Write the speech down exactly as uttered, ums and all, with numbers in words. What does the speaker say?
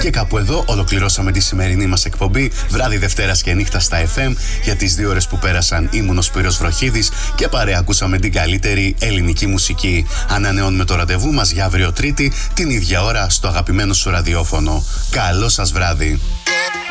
Και κάπου εδώ ολοκληρώσαμε τη σημερινή μας εκπομπή. Βράδυ Δευτέρας και νύχτα στα εφ εμ. Για τις δύο ώρες που πέρασαν ήμουν ο Σπύρος Βροχίδης και παρέα ακούσαμε την καλύτερη ελληνική μουσική. Ανανεώνουμε το ραντεβού μας για αύριο Τρίτη την ίδια ώρα στο αγαπημένο σου ραδιόφωνο. Καλό σας βράδυ.